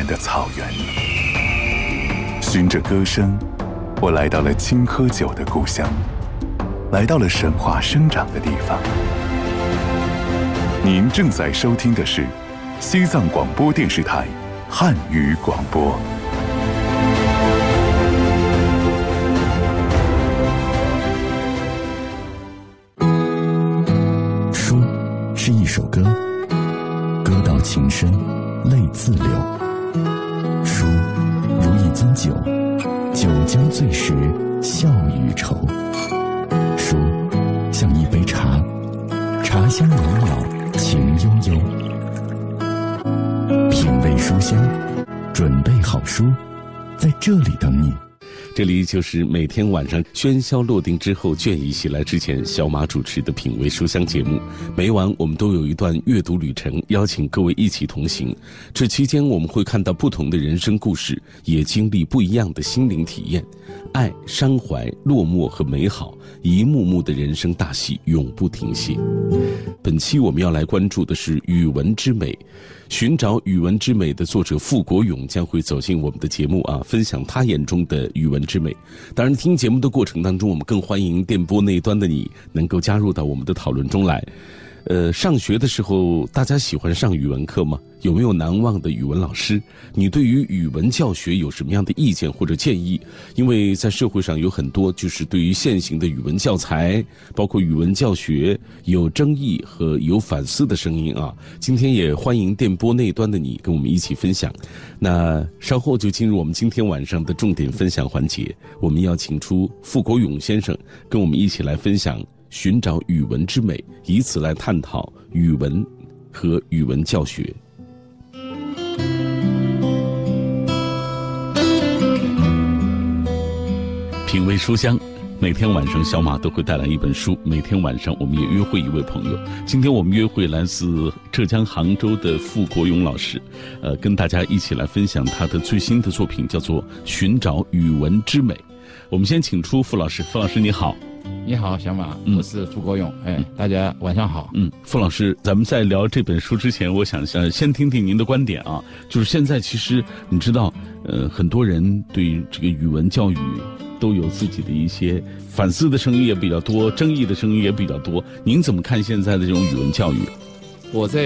人的草原。循着歌声，我来到了青稞酒的故乡，来到了神话生长的地方。您正在收听的是西藏广播电视台汉语广播。 书是一首歌，歌到情深，泪自流。书如一樽酒，酒将醉时，笑与愁。书像一杯茶，茶香袅袅，情悠悠。品味书香，准备好书，在这里等你。 这里就是每天晚上喧嚣落定之后，倦意袭来之前，小马主持的品味书香节目。每晚我们都有一段阅读旅程，邀请各位一起同行。这期间我们会看到不同的人生故事，也经历不一样的心灵体验。爱、伤怀、落寞和美好，一幕幕的人生大戏永不停歇。本期我们要来关注的是语文之美。寻找语文之美的作者傅国勇将会走进我们的节目分享他眼中的语文之美。当然，听节目的过程当中，我们更欢迎电波那端的你能够加入到我们的讨论中来。上学的时候，大家喜欢上语文课吗？有没有难忘的语文老师？你对于语文教学有什么样的意见或者建议？因为在社会上有很多就是对于现行的语文教材，包括语文教学有争议和有反思的声音今天也欢迎电波那端的你跟我们一起分享。那稍后就进入我们今天晚上的重点分享环节，我们要请出傅国勇先生跟我们一起来分享寻找语文之美，以此来探讨语文和语文教学。品味书香，每天晚上小马都会带来一本书，每天晚上我们也约会一位朋友。今天我们约会来自浙江杭州的傅国勇老师，跟大家一起来分享他的最新的作品，叫做《寻找语文之美》。我们先请出傅老师。傅老师你好。 你好，小马，我是傅国勇。大家晚上好。 傅老师，咱们在聊这本书之前，我想先听听您的观点就是现在其实你知道，很多人对于这个语文教育都有自己的一些反思的声音也比较多，争议的声音也比较多。您怎么看现在的这种语文教育？ 我在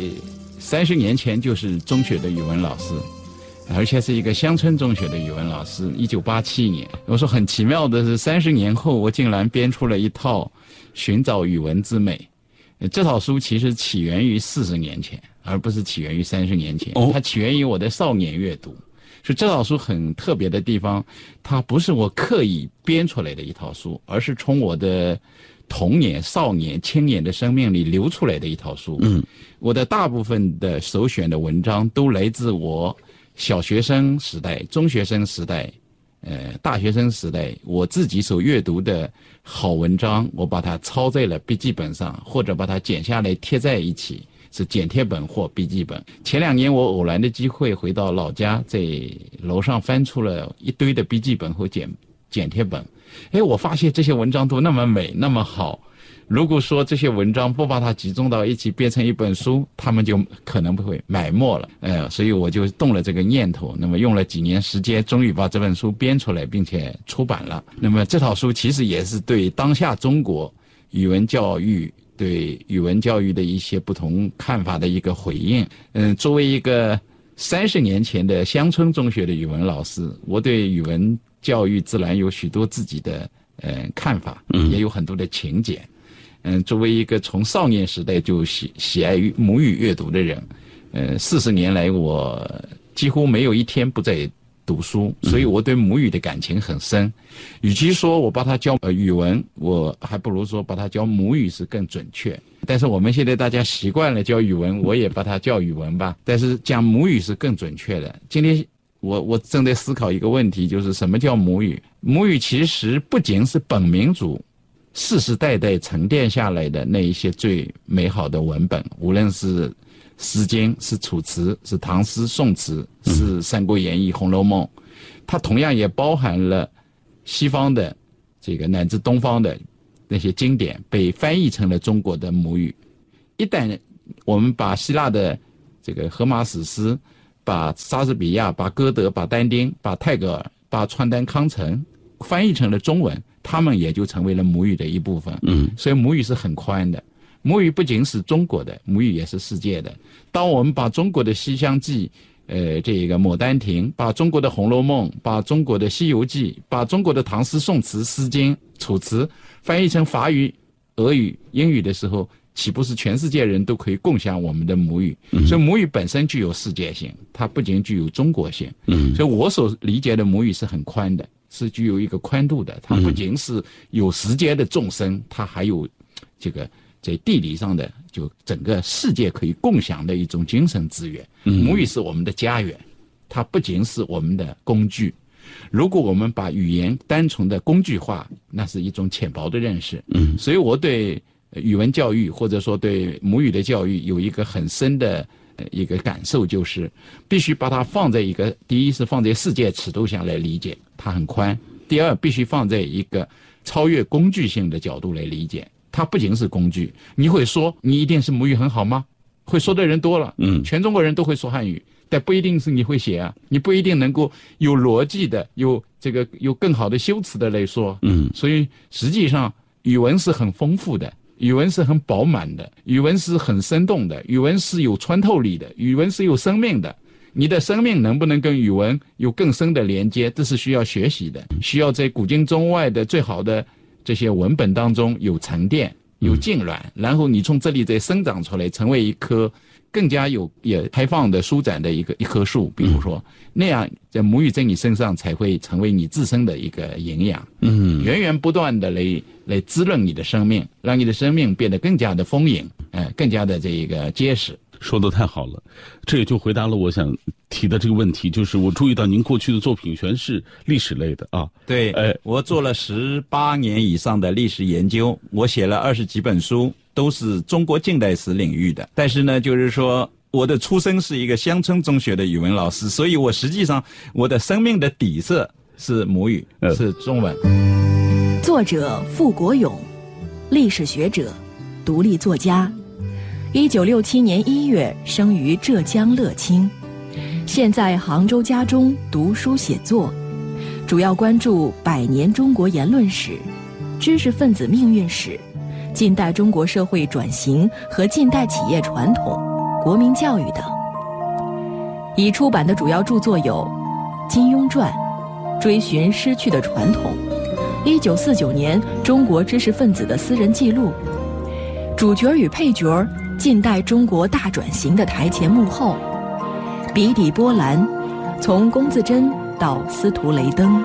30年前就是中学的语文老师。而且是一个乡村中学的语文老师，1987年。我说很奇妙的是，30年后我竟然编出了一套《寻找语文之美》。这套书其实起源于40年前，而不是起源于30年前。它起源于我的少年阅读。所以这套书很特别的地方，它不是我刻意编出来的一套书，而是从我的童年、少年、青年的生命里流出来的一套书。我的大部分的首选的文章都来自我小学生时代、中学生时代、大学生时代，我自己所阅读的好文章，我把它抄在了笔记本上，或者把它剪下来贴在一起，是剪贴本或笔记本。前2年我偶然的机会回到老家，在楼上翻出了一堆的笔记本和剪贴本。我发现这些文章都那么美，那么好。如果说这些文章不把它集中到一起变成一本书，他们就可能会埋没了。所以我就动了这个念头，那么用了几年时间，终于把这本书编出来并且出版了。那么这套书其实也是对当下中国语文教育、对语文教育的一些不同看法的一个回应。作为一个30年前的乡村中学的语文老师，我对语文教育自然有许多自己的看法，也有很多的情节。作为一个从少年时代就喜爱于母语阅读的人，40年来我几乎没有一天不在读书，所以我对母语的感情很深。与其说我把它教语文，我还不如说把它教母语是更准确。但是我们现在大家习惯了教语文，我也把它叫语文吧。但是讲母语是更准确的。今天我正在思考一个问题，就是什么叫母语？母语其实不仅是本民族世世代代沉淀下来的那一些最美好的文本，无论是《诗经》、是《楚辞》、是唐诗、宋词、是《三国演义》、《红楼梦》，它同样也包含了西方的这个乃至东方的那些经典被翻译成了中国的母语。一旦我们把希腊的这个荷马史诗把莎士比亚、把歌德、把但丁、把泰戈尔、把川端康成翻译成了中文，他们也就成为了母语的一部分。所以母语是很宽的，母语不仅是中国的，母语也是世界的。当我们把中国的《西厢记》这个《牡丹亭》，把中国的《红楼梦》，把中国的《西游记》，把中国的唐诗宋词、诗经、楚辞翻译成法语、俄语、英语的时候，岂不是全世界人都可以共享我们的母语？所以母语本身具有世界性，它不仅具有中国性。所以我所理解的母语是很宽的，是具有一个宽度的。它不仅是有时间的纵深，它还有这个在地理上的，就整个世界可以共享的一种精神资源。母语是我们的家园，它不仅是我们的工具。如果我们把语言单纯的工具化，那是一种浅薄的认识。所以我对语文教育或者说对母语的教育有一个很深的一个感受，就是必须把它放在一个，第一是放在世界尺度上来理解，它很宽；第二必须放在一个超越工具性的角度来理解，它不仅是工具。你会说你一定是母语很好吗？会说的人多了，全中国人都会说汉语，但不一定是你会写啊，你不一定能够有逻辑的，有更好的修辞的来说。所以实际上语文是很丰富的，语文是很饱满的，语文是很生动的，语文是有穿透力的，语文是有生命的。你的生命能不能跟语文有更深的连接，这是需要学习的，需要在古今中外的最好的这些文本当中有沉淀、有浸染，然后你从这里再生长出来，成为一棵更加也开放的舒展的一棵树。比如说那样，在母语在你身上才会成为你自身的一个营养，源源不断的来滋润你的生命，让你的生命变得更加的丰盈，更加的这个结实。 说得太好了，这也就回答了我想提的这个问题，就是我注意到您过去的作品全是历史类的啊。 对，我做了18年以上的历史研究，我写了20几本书，都是中国近代史领域的。但是呢，就是说我的出身是一个乡村中学的语文老师，所以我实际上我的生命的底色是母语，是中文。 作者傅国勇，历史学者，独立作家。1967年1月生于浙江乐清，现在杭州家中读书写作，主要关注百年中国言论史、知识分子命运史、近代中国社会转型和近代企业传统、国民教育等。已出版的主要著作有《金庸传》《追寻失去的传统》，1949年中国知识分子的私人记录，主角与配角近代中国大转型的台前幕后，笔底波澜，从龚自珍到司徒雷登。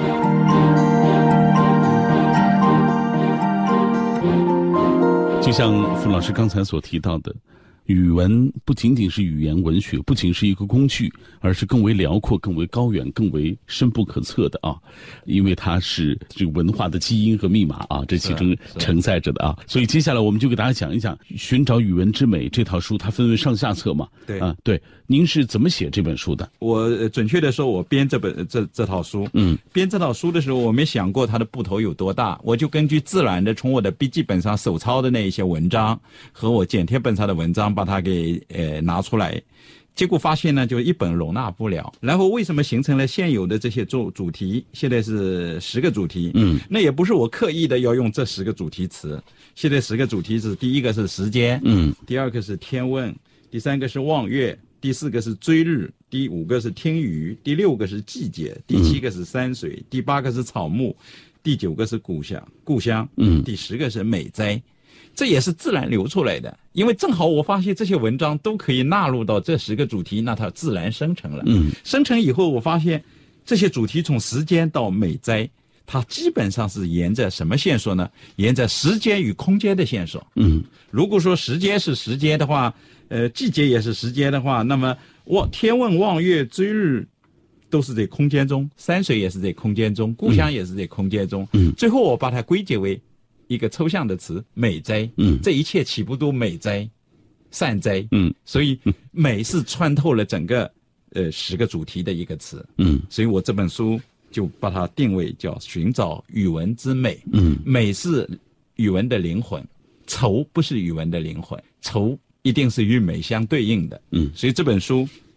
就像傅老师刚才所提到的，语文不仅仅是语言文学，不仅是一个工具，而是更为辽阔、更为高远、更为深不可测的啊！因为它是这个文化的基因和密码啊，这其中承载着的啊。所以接下来我们就给大家讲一讲《寻找语文之美》这套书，它分为上下册嘛。 对啊，对，您是怎么写这本书的？ 我准确的说，我编这套书，编这套书的时候，我没想过它的部头有多大，我就根据自然的从我的笔记本上手抄的那一些文章和我剪贴本上的文章，把它给拿出来。结果发现呢，就一本容纳不了。然后为什么形成了现有的这些主题？现在是10个主题。那也不是我刻意的要用这10个主题词。现在10个主题是：第一个是时间，第二个是天问，第3个是望月，第4个是追日，第5个是听雨，第6个是季节，第7个是山水，第8个是草木，第9个是故乡，第10个是美哉。这也是自然流出来的，因为正好我发现这些文章都可以纳入到这10个主题，那它自然生成了。生成以后，我发现这些主题从时间到美哉，它基本上是沿着什么线索呢？沿着时间与空间的线索。如果说时间是时间的话，季节也是时间的话，那么天问、望月、追日都是在空间中，山水也是在空间中，故乡也是在空间中。最后我把它归结为一个抽象的词，美哉。这一切岂不都美哉、善哉？所以美是穿透了整个10个主题的一个词。所以我这本书就把它定位叫寻找语文之美。美是语文的灵魂，愁不是语文的灵魂，愁一定是与美相对应的。所以这本书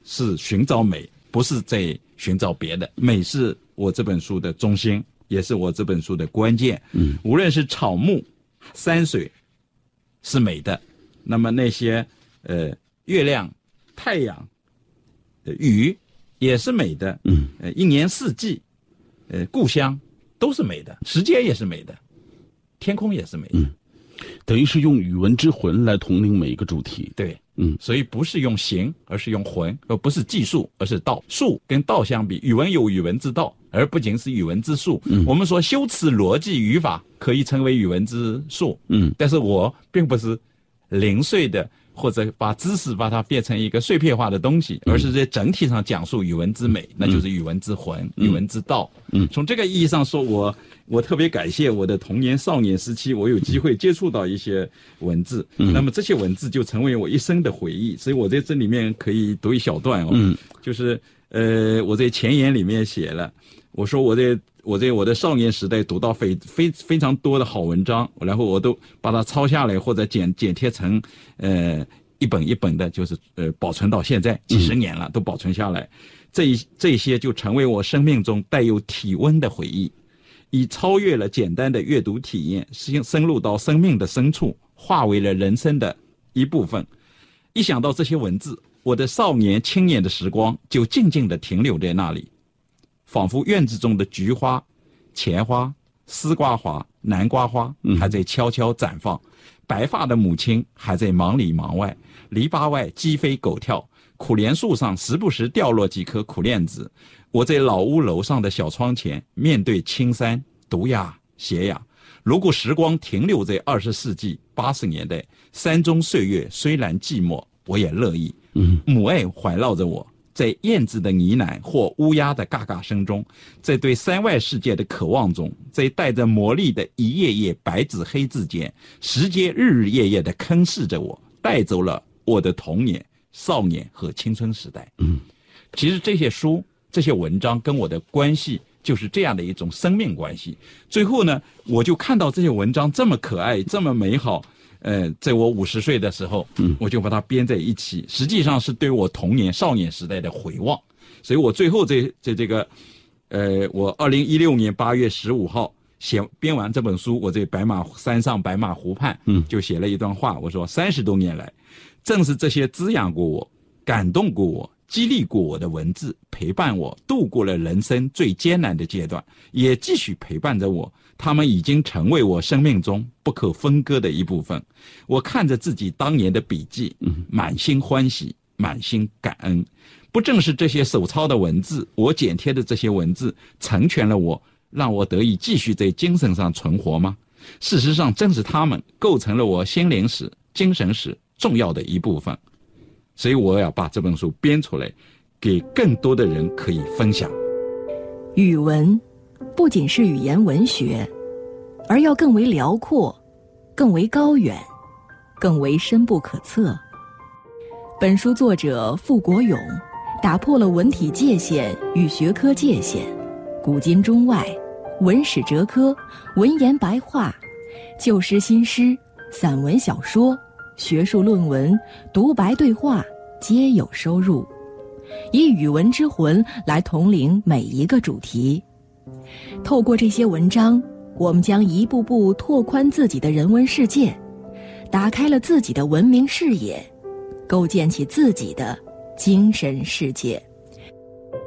是寻找美，不是在寻找别的。美是我这本书的中心，也是我这本书的关键。无论是草木、山水是美的，那么那些月亮、太阳、雨也是美的。一年四季，故乡都是美的，时间也是美的，天空也是美的。 等于是用语文之魂来统领每一个主题。 对，所以不是用形，而是用魂，不是技术，而是道。术跟道相比，语文有语文之道，而不仅是语文之术。我们说修辞、逻辑、语法可以称为语文之术。但是我并不是零碎的，或者把知识把它变成一个碎片化的东西，而是在整体上讲述语文之美，那就是语文之魂，语文之道。从这个意义上说，我特别感谢我的童年少年时期，我有机会接触到一些文字，那么这些文字就成为我一生的回忆。所以我在这里面可以读一小段就是我在前言里面写了，我说我在我的少年时代读到非常多的好文章，然后我都把它抄下来或者剪贴成一本一本的，就是保存到现在几十年了，都保存下来。这些就成为我生命中带有体温的回忆，已超越了简单的阅读体验，深入到生命的深处，化为了人生的一部分。一想到这些文字，我的少年青年的时光就静静地停留在那里，仿佛院子中的菊花、钱花、丝瓜花、南瓜花还在悄悄绽放，白发的母亲还在忙里忙外，篱笆外鸡飞狗跳，苦楝树上时不时掉落几颗苦楝子。我在老屋楼上的小窗前，面对青山，读呀写呀。如果时光停留在20世纪80年代，山中岁月虽然寂寞，我也乐意。母爱环绕着我，在燕子的呢喃或乌鸦的嘎嘎声中，在对山外世界的渴望中，在带着魔力的一页页白纸黑字间，时间日日夜夜地坑噬着我，带走了我的童年、少年和青春时代。其实这些书、这些文章跟我的关系就是这样的一种生命关系。最后呢，我就看到这些文章这么可爱，这么美好。在我50岁的时候，我就把它编在一起，实际上是对我童年少年时代的回望。所以我最后这个我2016年8月15号编完这本书，我在山上白马湖畔就写了一段话，我说30多年来，正是这些滋养过我、感动过我、激励过我的文字，陪伴我度过了人生最艰难的阶段，也继续陪伴着我。他们已经成为我生命中不可分割的一部分。我看着自己当年的笔记，满心欢喜，满心感恩。不正是这些手抄的文字，我剪贴的这些文字，成全了我，让我得以继续在精神上存活吗？事实上，正是他们构成了我心灵史、精神史重要的一部分。所以我要把这本书编出来，给更多的人可以分享。 语文不仅是语言文学，而要更为辽阔，更为高远，更为深不可测。本书作者傅国勇打破了文体界限与学科界限，古今中外、文史哲科、文言白话、旧诗新诗、散文小说、学术论文、独白对话皆有收入，以语文之魂来统领每一个主题。透过这些文章，我们将一步步拓宽自己的人文世界，打开了自己的文明视野，构建起自己的精神世界。